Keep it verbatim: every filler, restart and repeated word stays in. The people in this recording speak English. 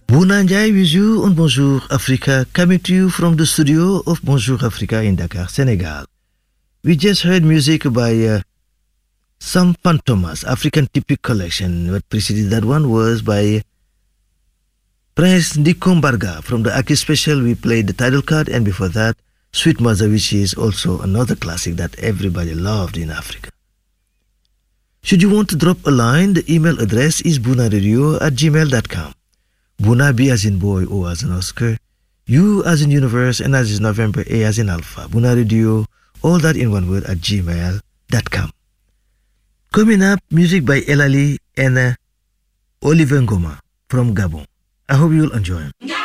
Bounanjay with you on Bonjour Africa, coming to you from the studio of Bonjour Africa in Dakar, Senegal. We just heard music by uh, Sam Fantomas, African Typic Collection. What preceded that one was by Prince Nikombarga. From the Aki Special, we played the title card, and before that, Sweet Mother, which is also another classic that everybody loved in Africa. Should you want to drop a line, the email address is bunaradio at gmail dot com. Buna, B as in boy, O as in Oscar, U as in universe, and as in November, A as in alpha. Buna Radio, all that in one word at gmail dot com. Coming up, music by Elali and uh, Oliver Ngoma from Gabon. I hope you'll enjoy them.